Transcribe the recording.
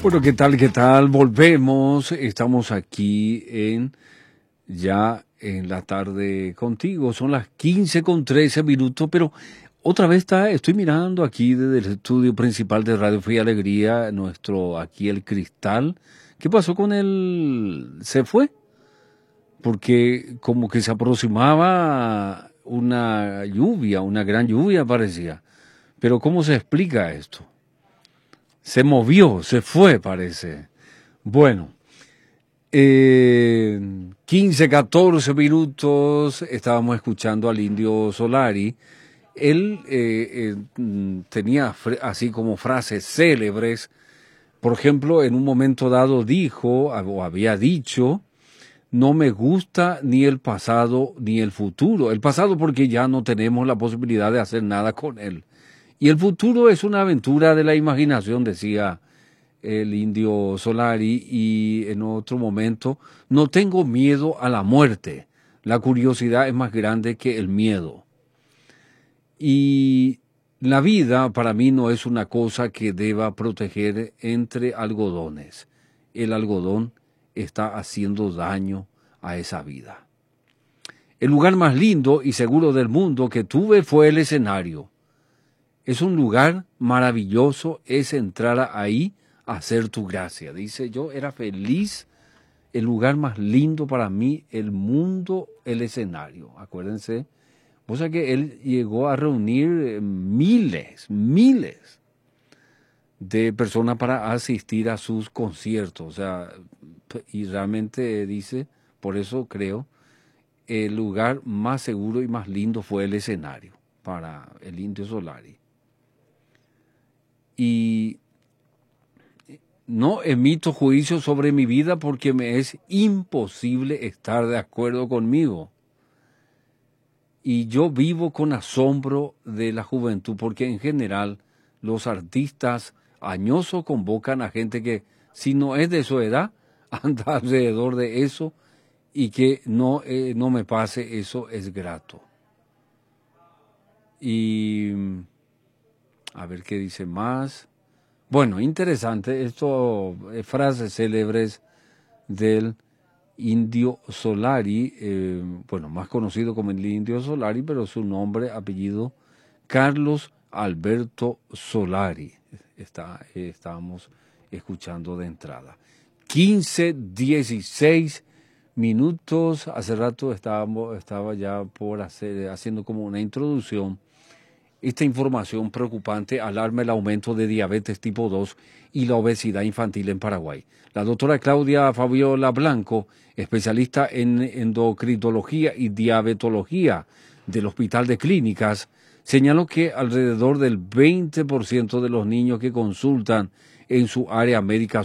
Bueno, ¿qué tal? ¿Qué tal? Volvemos. Estamos aquí ya en la tarde contigo. Son las 15:13, pero otra vez estoy mirando aquí desde el estudio principal de Radio Fe y Alegría, aquí el cristal. ¿Qué pasó con él? ¿Se fue? Porque como que se aproximaba una lluvia, una gran lluvia parecía. Pero ¿cómo se explica esto? Se movió, se fue, parece. Bueno, 15, 14 minutos estábamos escuchando al Indio Solari. Él tenía así como frases célebres. Por ejemplo, en un momento dado dijo, o había dicho, no me gusta ni el pasado ni el futuro. El pasado porque ya no tenemos la posibilidad de hacer nada con él. Y el futuro es una aventura de la imaginación, decía el Indio Solari, y en otro momento, no tengo miedo a la muerte. La curiosidad es más grande que el miedo. Y la vida para mí no es una cosa que deba proteger entre algodones. El algodón está haciendo daño a esa vida. El lugar más lindo y seguro del mundo que tuve fue el escenario. Es un lugar maravilloso, es entrar ahí a hacer tu gracia. Dice, yo era feliz, el lugar más lindo para mí, el mundo, el escenario. Acuérdense, o sea que él llegó a reunir miles de personas para asistir a sus conciertos. O sea, y realmente dice, por eso creo, el lugar más seguro y más lindo fue el escenario para el Indio Solari. Y no emito juicio sobre mi vida porque me es imposible estar de acuerdo conmigo. Y yo vivo con asombro de la juventud porque en general los artistas añosos convocan a gente que si no es de su edad, anda alrededor de eso y que no me pase eso es grato. Y a ver qué dice más. Bueno, interesante, esto frases célebres del Indio Solari, más conocido como el Indio Solari, pero su nombre, apellido, Carlos Alberto Solari. Estábamos escuchando de entrada. 15:16 minutos, hace rato estaba ya haciendo como una introducción. Esta información preocupante alarma el aumento de diabetes tipo 2 y la obesidad infantil en Paraguay. La doctora Claudia Fabiola Blanco, especialista en endocrinología y diabetología del Hospital de Clínicas, señaló que alrededor del 20% de los niños que consultan en su área médica